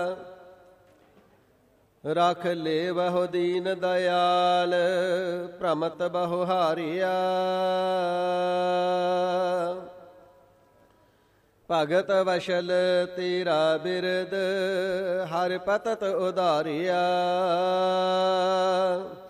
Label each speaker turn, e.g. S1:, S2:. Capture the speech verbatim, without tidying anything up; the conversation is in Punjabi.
S1: ਰਖ ਲੇ ਬਹੁ ਦੀਨ ਦਇਆਲ, ਭ੍ਰਮਤ ਬਹੁ ਹਾਰਿਆ। ਭਗਤ ਵਸ਼ਲ ਤੇਰਾ ਬਿਰਦ, ਹਰਿ ਪਤਤ ਉਦਾਰਿਆ।